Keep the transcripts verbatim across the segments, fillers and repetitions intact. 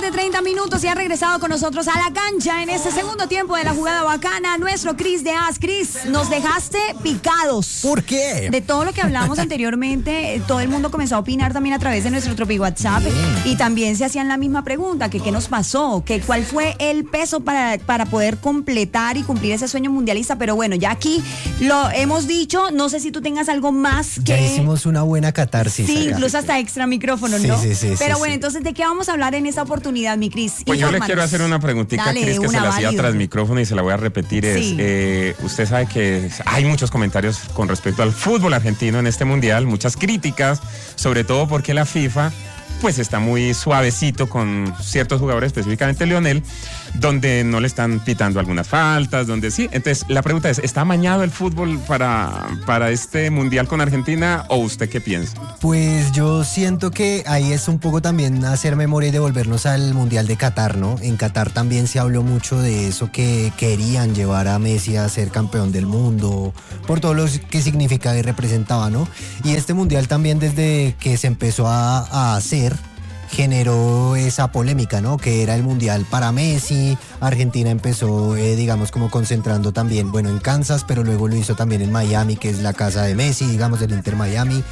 tarde, treinta minutos, y ha regresado con nosotros a la cancha en este segundo tiempo de la jugada bacana nuestro Cris de As. Cris, nos dejaste picados. ¿Por qué? De todo lo que hablamos anteriormente, todo el mundo comenzó a opinar también a través de nuestro Tropi WhatsApp, y también se hacían la misma pregunta, que qué nos pasó, que cuál fue el peso para, para poder completar y cumplir ese sueño mundialista. Pero bueno, ya aquí lo hemos dicho, no sé si tú tengas algo más que... Ya hicimos una buena catarsis. Sí, acá. incluso hasta extra micrófono, sí, ¿no? Sí, sí, Pero sí, bueno, sí. entonces, ¿de qué vamos a hablar en esta oportunidad, mi Cris? Pues yo le quiero hacer una preguntita a Cris que se la hacía tras micrófono y se la voy a repetir. Es, sí. eh, usted sabe que hay muchos comentarios con respecto al fútbol argentino en este mundial, muchas críticas, sobre todo porque la FIFA pues está muy suavecito con ciertos jugadores, específicamente Lionel, donde no le están pitando algunas faltas, donde sí. Entonces, la pregunta es, ¿está amañado el fútbol para, para este mundial con Argentina o usted qué piensa? Pues yo siento que ahí es un poco también hacer memoria y devolvernos al mundial de Qatar, ¿no? En Qatar también se habló mucho de eso, que querían llevar a Messi a ser campeón del mundo, por todo lo que significaba y representaba, ¿no? Y este mundial también, desde que se empezó a, a hacer, generó esa polémica, ¿no? Que era el mundial para Messi. Argentina empezó, eh, digamos, como concentrando también, bueno, en Kansas, pero luego lo hizo también en Miami, que es la casa de Messi, digamos, del Inter Miami.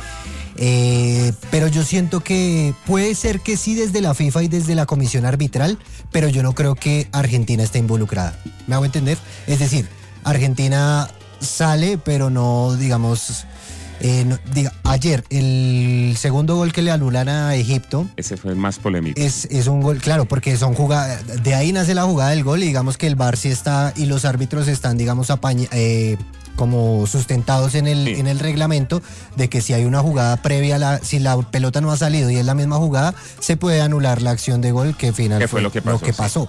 Eh, pero yo siento que puede ser que sí desde la FIFA y desde la comisión arbitral, pero yo no creo que Argentina esté involucrada. ¿Me hago entender? Es decir, Argentina sale, pero no, digamos... Eh, no, diga, ayer el segundo gol que le anulan a Egipto, ese fue el más polémico. Es, es un gol, claro, porque son jugadas, de ahí nace la jugada del gol, y digamos que el V A R sí está y los árbitros están, digamos, apañ, eh, como sustentados en el, sí. en el reglamento, de que si hay una jugada previa, la, si la pelota no ha salido y es la misma jugada, se puede anular la acción de gol, que final ¿Qué fue, fue lo que pasó? Lo que sí. pasó.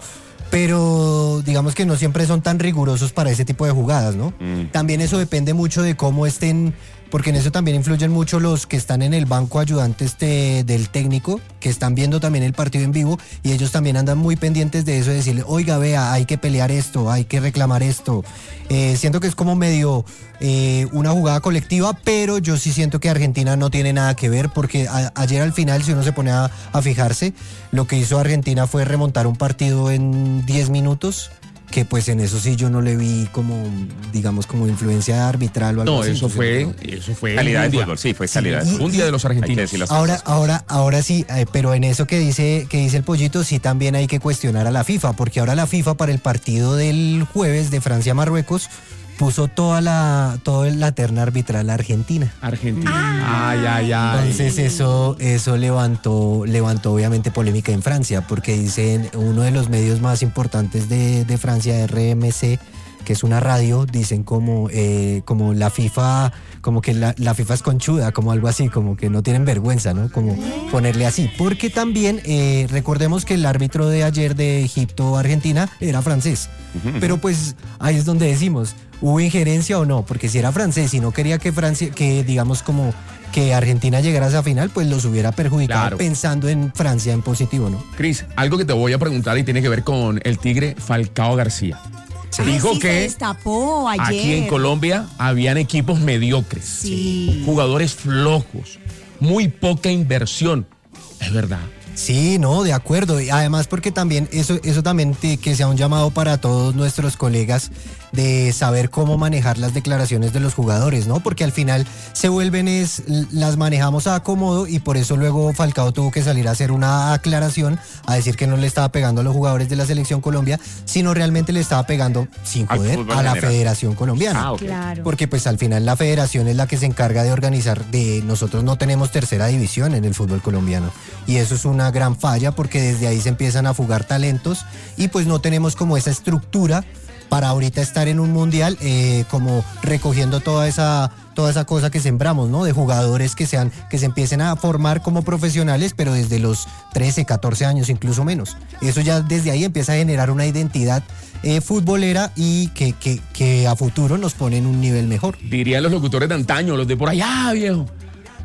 Pero digamos que no siempre son tan rigurosos para ese tipo de jugadas, ¿no? Mm. También eso depende mucho de cómo estén, porque en eso también influyen mucho los que están en el banco ayudantes de, del técnico, que están viendo también el partido en vivo, y ellos también andan muy pendientes de eso, de decirle, oiga, vea, hay que pelear esto, hay que reclamar esto. Eh, siento que es como medio eh, una jugada colectiva, pero yo sí siento que Argentina no tiene nada que ver, porque a, ayer al final, si uno se pone a, a fijarse, lo que hizo Argentina fue remontar un partido en diez minutos, que pues en eso sí yo no le vi como, digamos, como influencia arbitral o algo no, así. No, eso fue, eso fue calidad de fútbol, sí, fue calidad sí, de fútbol. Un día de los argentinos. Ahora, ahora, ahora sí, eh, pero en eso que dice, que dice el Pollito, sí también hay que cuestionar a la FIFA, porque ahora la FIFA para el partido del jueves de Francia-Marruecos puso toda la, toda la terna arbitral argentina. Argentina. Ah. Ay, ay, ay. Entonces eso, eso levantó, levantó obviamente polémica en Francia, porque dicen, uno de los medios más importantes de, de Francia, R M C, que es una radio, dicen como, eh, como la FIFA, como que la, la FIFA es conchuda, como algo así, como que no tienen vergüenza, ¿no? Como ponerle así. Porque también, eh, recordemos que el árbitro de ayer de Egipto-Argentina era francés. Uh-huh. Pero pues ahí es donde decimos, ¿hubo injerencia o no? Porque si era francés y no quería que Francia, que digamos como que Argentina llegara a esa final, pues los hubiera perjudicado, claro, pensando en Francia en positivo, ¿no? Cris, algo que te voy a preguntar y tiene que ver con el Tigre Falcao García. Se dijo Ay, sí, que se destapó ayer. Aquí en Colombia habían equipos mediocres, sí. jugadores flojos, muy poca inversión. Es verdad. Sí, no, de acuerdo. Y además porque también eso, eso también te, que sea un llamado para todos nuestros colegas de saber cómo manejar las declaraciones de los jugadores, ¿no? Porque al final se vuelven, es, las manejamos a acomodo, y por eso luego Falcao tuvo que salir a hacer una aclaración, a decir que no le estaba pegando a los jugadores de la Selección Colombia, sino realmente le estaba pegando, sin joder, a la Federación Colombiana. Ah, okay. Claro. Porque pues al final la federación es la que se encarga de organizar, de nosotros no tenemos tercera división en el fútbol colombiano, y eso es una gran falla, porque desde ahí se empiezan a fugar talentos, y pues no tenemos como esa estructura para ahorita estar en un mundial, eh, como recogiendo toda esa, toda esa cosa que sembramos, ¿no? De jugadores que sean, que se empiecen a formar como profesionales, pero desde los trece, catorce años, incluso menos. Eso ya desde ahí empieza a generar una identidad eh, futbolera, y que, que, que a futuro nos pone en un nivel mejor. Dirían los locutores de antaño, los de por allá, viejo.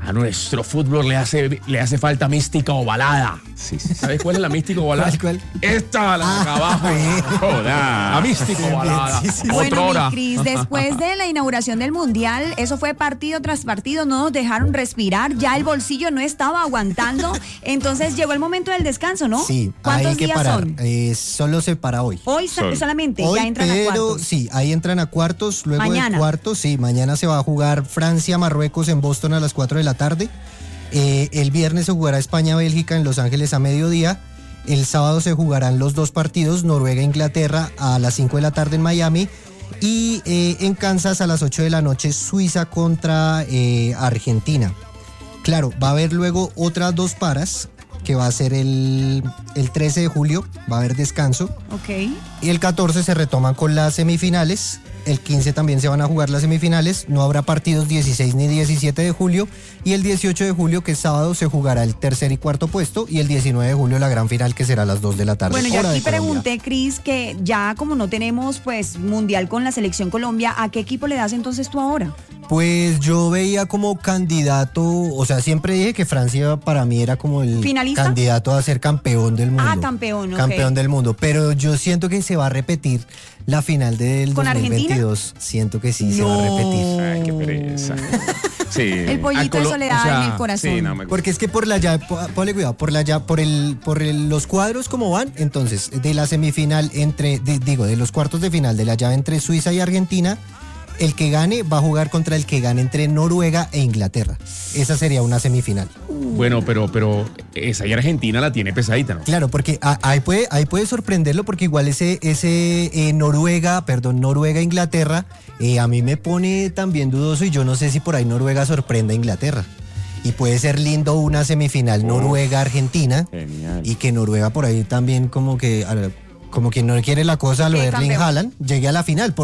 A nuestro fútbol le hace, le hace falta mística o balada. Sí, sí, sí. ¿Sabes cuál es la mística o balada? ¿Cuál, cuál? Esta, la de acá abajo. Joda. La mística o balada. Sí, sí. Otra Bueno, hora. mi Cris, después de la inauguración del Mundial, eso fue partido tras partido, no nos dejaron respirar, ya el bolsillo no estaba aguantando, entonces llegó el momento del descanso, ¿no? Sí, ¿Cuántos hay que días parar. son? Eh, solo se para hoy. Hoy sa- Sol. solamente, Hoy, ya entran a pero cuartos. sí, ahí entran a cuartos, luego Mañana. de cuartos, sí, mañana se va a jugar Francia-Marruecos en Boston a las cuatro de la tarde. Eh, el viernes se jugará España-Bélgica en Los Ángeles a mediodía. El sábado se jugarán los dos partidos, Noruega-Inglaterra a las cinco de la tarde en Miami. Y eh, en Kansas a las ocho de la noche, Suiza contra eh, Argentina. Claro, va a haber luego otras dos paras, que va a ser el, el trece de julio, va a haber descanso. Ok. Y el catorce se retoman con las semifinales. El quince también se van a jugar las semifinales. No habrá partidos dieciséis ni diecisiete de julio. Y el dieciocho de julio, que es sábado, se jugará el tercer y cuarto puesto. Y el diecinueve de julio la gran final, que será a las dos de la tarde. Bueno, yo hora aquí de Colombia. pregunté, Cris, que ya como no tenemos pues mundial con la selección Colombia, ¿a qué equipo le das entonces tú ahora? Pues yo veía como candidato, o sea, siempre dije que Francia para mí era como el ¿Finalista? candidato a ser campeón del mundo. Ah, campeón, ok. Campeón del mundo. Pero yo siento que se va a repetir la final del ¿Con dos mil veintidós. Argentina? Siento que sí, se va a repetir. Ay, qué pereza. Sí. El pollito a de Colo- soledad o sea, en el corazón. Sí, no me gusta. Porque es que por la llave, po- ponle cuidado, por la llave, por el, por el- los cuadros como van, entonces, de la semifinal entre, de- digo, de los cuartos de final de la llave entre Suiza y Argentina, el que gane va a jugar contra el que gane entre Noruega e Inglaterra. Esa sería una semifinal. Bueno, pero, pero esa y Argentina la tiene pesadita, ¿no? Claro, porque a- ahí puede, ahí puede sorprenderlo, porque igual ese, ese eh, Noruega, perdón, Noruega-Inglaterra, eh, a mí me pone también dudoso y yo no sé si por ahí Noruega sorprenda a Inglaterra. Y puede ser lindo una semifinal Uf. Noruega-Argentina. Genial. Y que Noruega por ahí también como que, a- como quien no quiere la cosa, lo Que de Erling campeón. Haaland, llegue a la final.